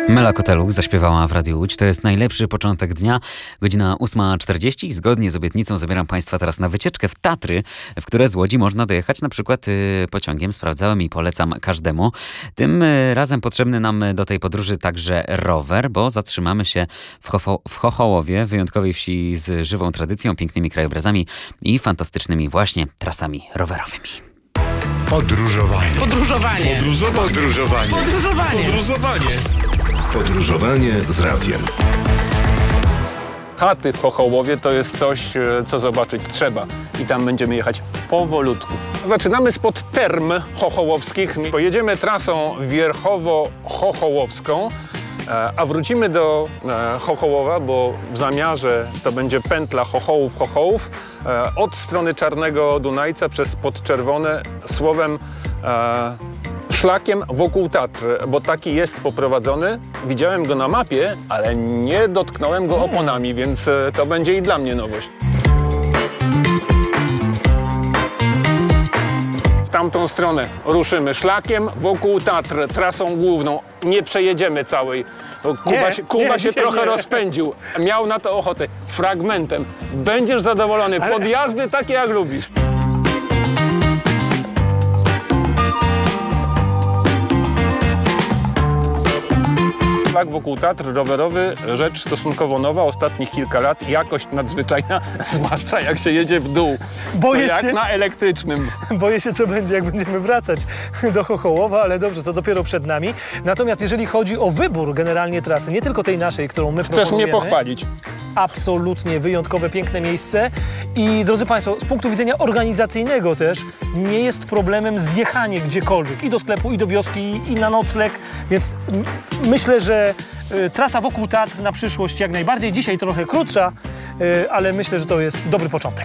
Mela Koteluch zaśpiewała w Radiu Łódź. To jest najlepszy początek dnia. Godzina 8:40. Zgodnie z obietnicą zabieram Państwa teraz na wycieczkę w Tatry, w które z Łodzi można dojechać na przykład pociągiem. Sprawdzałem i polecam każdemu. Tym razem potrzebny nam do tej podróży także rower, bo zatrzymamy się w Chochołowie, wyjątkowej wsi z żywą tradycją, pięknymi krajobrazami i fantastycznymi właśnie trasami rowerowymi. Podróżowanie. Podróżowanie. Podróżowanie. Podróżowanie. Podróżowanie. Podróżowanie z radiem. Chaty w Chochołowie to jest coś, co zobaczyć trzeba. I tam będziemy jechać powolutku. Zaczynamy spod term chochołowskich. Pojedziemy trasą wierchowo-chochołowską, a wrócimy do Chochołowa, bo w zamiarze to będzie pętla Chochołów, od strony Czarnego Dunajca przez Podczerwone, słowem szlakiem wokół Tatr, bo taki jest poprowadzony. Widziałem go na mapie, ale nie dotknąłem go oponami, więc to będzie i dla mnie nowość. W tamtą stronę ruszymy szlakiem wokół Tatr, trasą główną. Nie przejedziemy całej. Kuba się trochę rozpędził. Miał na to ochotę. Fragmentem. Będziesz zadowolony. Podjazdy takie jak lubisz. Szlak wokół Tatr rowerowy, rzecz stosunkowo nowa, ostatnich kilka lat, jakość nadzwyczajna, zwłaszcza jak się jedzie w dół. Boję to jak się. na elektrycznym. Boję się, co będzie, jak będziemy wracać do Chochołowa, ale dobrze, to dopiero przed nami. Natomiast jeżeli chodzi o wybór generalnie trasy, nie tylko tej naszej, którą my Chcesz mnie proponujemy, pochwalić? absolutnie wyjątkowe, piękne miejsce. I drodzy Państwo, z punktu widzenia organizacyjnego też nie jest problemem zjechanie gdziekolwiek, i do sklepu, i do wioski, i na nocleg, więc myślę, że trasa wokół Tatr na przyszłość jak najbardziej. Dzisiaj trochę krótsza, ale myślę, że to jest dobry początek.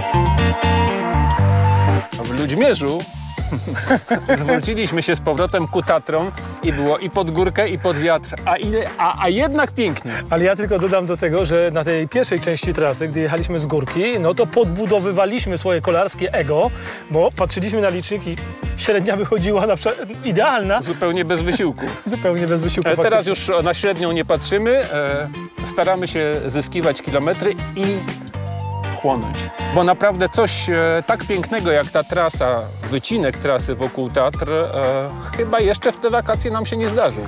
W Ludźmierzu zwróciliśmy się z powrotem ku Tatrom i było i pod górkę, i pod wiatr, a jednak pięknie. Ale ja tylko dodam do tego, że na tej pierwszej części trasy, gdy jechaliśmy z górki, no to podbudowywaliśmy swoje kolarskie ego, bo patrzyliśmy na licznik i średnia wychodziła idealna. Zupełnie bez wysiłku. Zupełnie bez wysiłku. Teraz już na średnią nie patrzymy, staramy się zyskiwać kilometry i chłonąć. Bo naprawdę coś tak pięknego jak ta trasa, wycinek trasy wokół Tatr, chyba jeszcze w te wakacje nam się nie zdarzył.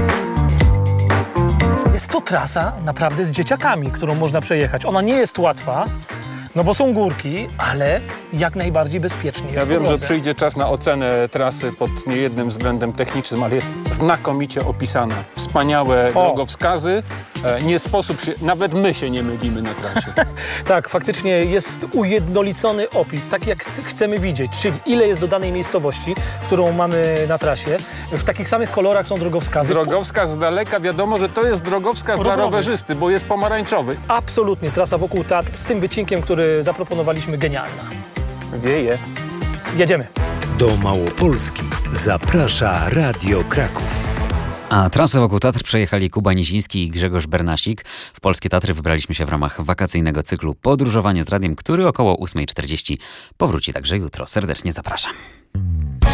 Jest to trasa naprawdę z dzieciakami, którą można przejechać. Ona nie jest łatwa, no bo są górki, ale jak najbardziej bezpiecznie jest. Ja wiem, po że drodze. przyjdzie czas na ocenę trasy pod niejednym względem technicznym, ale jest znakomicie opisana. Wspaniałe drogowskazy. Nie sposób się, nawet my się nie mylimy na trasie. Tak, faktycznie jest ujednolicony opis, tak jak chcemy widzieć, czyli ile jest do danej miejscowości, którą mamy na trasie. W takich samych kolorach są drogowskazy. Drogowskaz z daleka, wiadomo, że to jest drogowskaz dla rowerzysty, bo jest pomarańczowy. Absolutnie, trasa wokół Tatr z tym wycinkiem, który zaproponowaliśmy, genialna. Wieje. Jedziemy. Do Małopolski zaprasza Radio Kraków. A trasę wokół Tatr przejechali Kuba Niziński i Grzegorz Bernasik. W Polskie Tatry wybraliśmy się w ramach wakacyjnego cyklu Podróżowanie z Radiem, który około 8:40 powróci także jutro. Serdecznie zapraszam.